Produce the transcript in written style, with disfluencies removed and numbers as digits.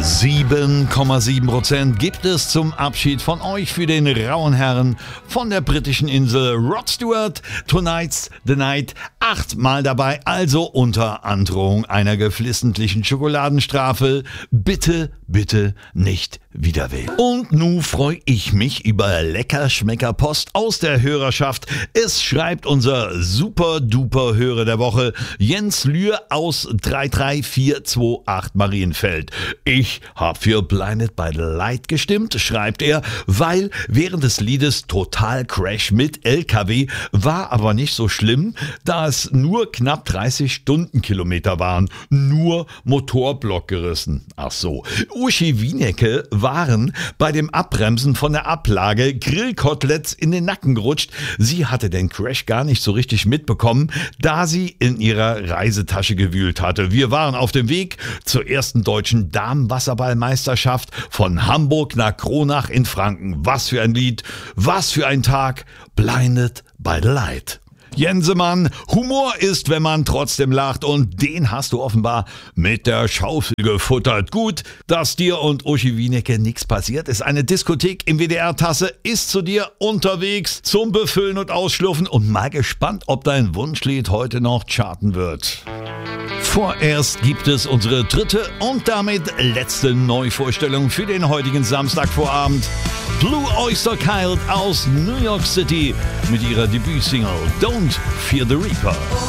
7,7% gibt es zum Abschied von euch für den rauen Herren von der britischen Insel Rod Stewart. Tonight's the Night, 8-mal dabei, also unter Androhung einer geflissentlichen Schokoladenstrafe. Bitte, bitte nicht wieder wählen. Und nun freue ich mich über Leckerschmeckerpost aus der Hörerschaft. Es schreibt unser super-duper Hörer der Woche, Jens Lühr aus 33428 Marienfeld. Ich habe für Blinded by the Light gestimmt, schreibt er, weil während des Liedes Total Crash mit LKW war aber nicht so schlimm, da es nur knapp 30 Stundenkilometer waren. Nur Motorblock gerissen. Ach so. Uschi Wienecke waren bei dem Abbremsen von der Ablage Grillkoteletts in den Nacken gerutscht. Sie hatte den Crash gar nicht so richtig mitbekommen, da sie in ihrer Reisetasche gewühlt hatte. Wir waren auf dem Weg zur ersten deutschen Damenwasserballmeisterschaft von Hamburg nach Kronach in Franken. Was für ein Lied, was für ein Tag. Blinded by the Light. Jensemann, Humor ist, wenn man trotzdem lacht, und den hast du offenbar mit der Schaufel gefuttert. Gut, dass dir und Uschi Wienecke nichts passiert ist. Eine Diskothek im WDR-Tasse ist zu dir unterwegs zum Befüllen und Ausschlürfen, und mal gespannt, ob dein Wunschlied heute noch charten wird. Vorerst gibt es unsere dritte und damit letzte Neuvorstellung für den heutigen Samstagvorabend. Blue Oyster Cult aus New York City mit ihrer Debütsingle Don't Fear the Reaper.